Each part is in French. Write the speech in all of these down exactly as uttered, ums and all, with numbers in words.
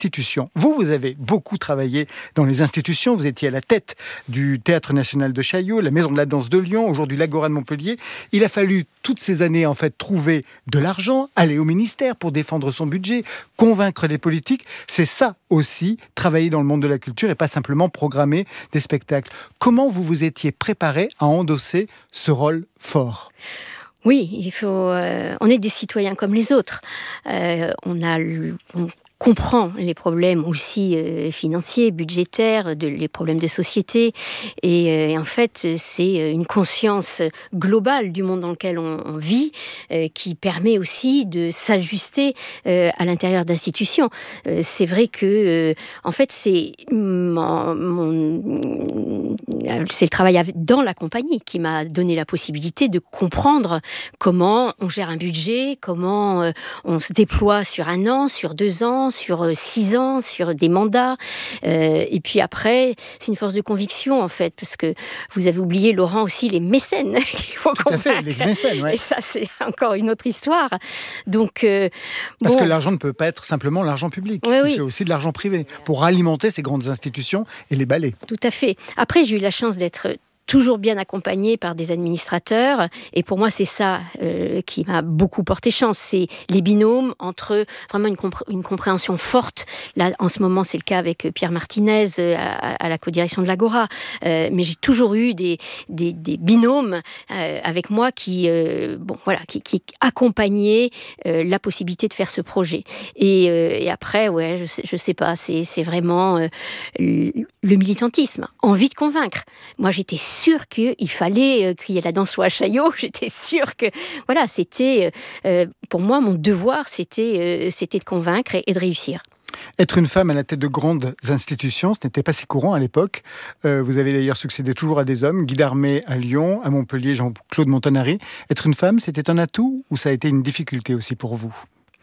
institutions. Vous, vous avez beaucoup travaillé dans les institutions. Vous étiez à la tête du Théâtre national de Chaillot, la Maison de la danse de Lyon, aujourd'hui l'Agora de Montpellier. Il a fallu toutes ces années en fait trouver de l'argent, aller au ministère pour défendre son budget, convaincre les politiques. C'est ça aussi, travailler dans le monde de la culture et pas simplement programmer des spectacles. Comment vous vous étiez préparé à endosser ce rôle fort ? Oui, il faut. Euh, on est des citoyens comme les autres. Euh, on a, on comprend les problèmes aussi euh, financiers, budgétaires, de, les problèmes de société. Et, euh, et en fait, c'est une conscience globale du monde dans lequel on, on vit euh, qui permet aussi de s'ajuster euh, à l'intérieur d'institutions. Euh, c'est vrai que, euh, en fait, c'est mon, mon, c'est le travail dans la compagnie qui m'a donné la possibilité de comprendre comment on gère un budget, comment euh, on se déploie sur un an, sur deux ans, sur six ans, sur des mandats. Euh, et puis après, c'est une force de conviction, en fait, parce que vous avez oublié, Laurent, aussi les mécènes qu'il faut Tout convaincre. à fait, les mécènes, ouais. Et ça, c'est encore une autre histoire. Donc, euh, Parce bon... que l'argent ne peut pas être simplement l'argent public. Oui, Il oui. fait aussi de l'argent privé pour alimenter ces grandes institutions et les balayer. Tout à fait. Après, j'ai eu la chance d'être toujours bien accompagnée par des administrateurs. Et pour moi, c'est ça euh, qui m'a beaucoup porté chance. C'est les binômes entre vraiment une, compré- une compréhension forte. Là, en ce moment, c'est le cas avec Pierre Martinez euh, à, à la codirection de l'Agora. Euh, mais j'ai toujours eu des, des, des binômes euh, avec moi qui, euh, bon, voilà, qui, qui accompagnaient euh, la possibilité de faire ce projet. Et, euh, et après, ouais, je sais, je sais pas, c'est, c'est vraiment euh, le militantisme, envie de convaincre. Moi, j'étais sûre qu'il fallait euh, qu'il y ait la danse soit à Chaillot. J'étais sûre que, voilà, c'était, euh, pour moi, mon devoir, c'était, euh, c'était de convaincre et, et de réussir. Être une femme à la tête de grandes institutions, ce n'était pas si courant à l'époque. Euh, vous avez d'ailleurs succédé toujours à des hommes. Guy Darmé à Lyon, à Montpellier, Jean-Claude Montanari. Être une femme, c'était un atout ou ça a été une difficulté aussi pour vous ?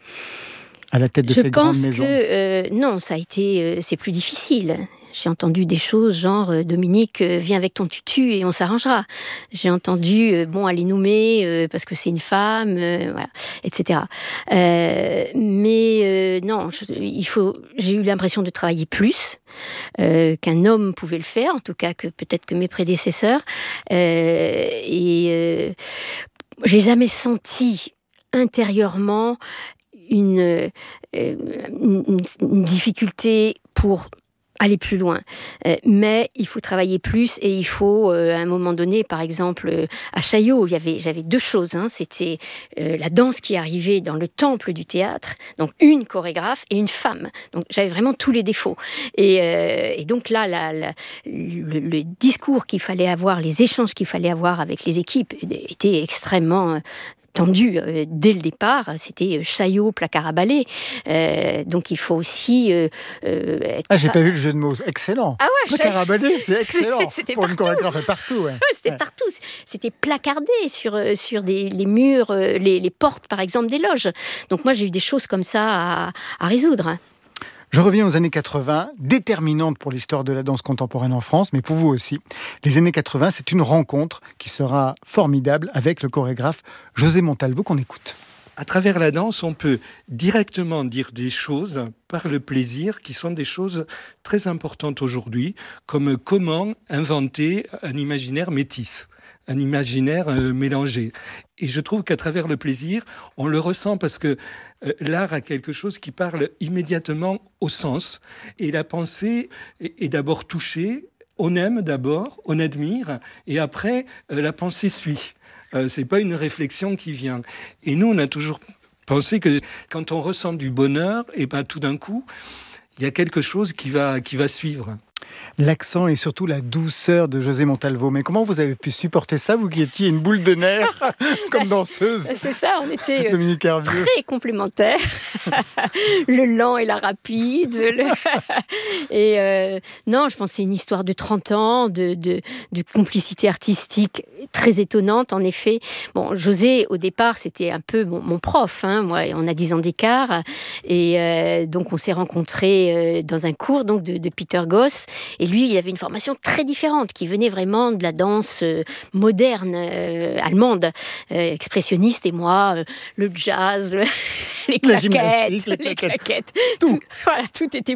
À la tête de Je ces grandes maisons. Je pense que euh, non, ça a été, euh, c'est plus difficile. J'ai entendu des choses genre euh, Dominique, euh, viens avec ton tutu et on s'arrangera. J'ai entendu euh, bon aller nommer euh, parce que c'est une femme, euh, voilà, et cetera. Euh, mais euh, non, je, il faut. J'ai eu l'impression de travailler plus euh, qu'un homme pouvait le faire, en tout cas que peut-être que mes prédécesseurs. Euh, et euh, j'ai jamais senti intérieurement une, euh, une, une difficulté pour aller plus loin. Euh, mais il faut travailler plus et il faut, euh, à un moment donné, par exemple, euh, à Chaillot, il y avait, j'avais deux choses. Hein, c'était euh, la danse qui arrivait dans le temple du théâtre, donc une chorégraphe et une femme. Donc j'avais vraiment tous les défauts. Et, euh, et donc là, la, la, le, le discours qu'il fallait avoir, les échanges qu'il fallait avoir avec les équipes étaient extrêmement... Euh, tendu euh, dès le départ, c'était Chaillot, placard à balai. Euh, donc il faut aussi euh, euh, être... Ah, j'ai pas vu le jeu de mots. Excellent. Ah ouais, placard à balai, c'est excellent. C'était pour partout. Une chorégraphe partout. Ouais. Ouais, c'était ouais. partout. C'était placardé sur sur des les murs, les, les portes par exemple des loges. Donc moi j'ai eu des choses comme ça à, à résoudre. Je reviens aux années quatre-vingts, déterminantes pour l'histoire de la danse contemporaine en France, mais pour vous aussi. Les années quatre-vingts, c'est une rencontre qui sera formidable avec le chorégraphe José Montalvo qu'on écoute. À travers la danse, on peut directement dire des choses par le plaisir qui sont des choses très importantes aujourd'hui, comme comment inventer un imaginaire métis, un imaginaire euh, mélangé. Et je trouve qu'à travers le plaisir, on le ressent parce que euh, l'art a quelque chose qui parle immédiatement au sens. Et la pensée est, est d'abord touchée, on aime d'abord, on admire, et après, euh, la pensée suit. Euh, c'est pas une réflexion qui vient. Et nous, on a toujours pensé que quand on ressent du bonheur, et ben tout d'un coup, il y a quelque chose qui va, qui va suivre. L'accent et surtout la douceur de José Montalvo. Mais comment vous avez pu supporter ça, vous qui étiez une boule de nerfs comme danseuse? C'est ça, on était Dominique Hervieux. Très complémentaires. Le lent et la rapide. Le... Et euh, non, je pense que c'est une histoire de trente ans, de, de, de complicité artistique très étonnante, en effet. Bon, José, au départ, c'était un peu mon, mon prof. Hein. Moi, on a dix ans d'écart. Et euh, donc, on s'est rencontrés euh, dans un cours donc, de, de Peter Goss. Et lui, il avait une formation très différente, qui venait vraiment de la danse euh, moderne, euh, allemande, euh, expressionniste, et moi, euh, le jazz, le, les claquettes, la gymnastique, les les claquettes, claquettes. tout. Tout, voilà, tout était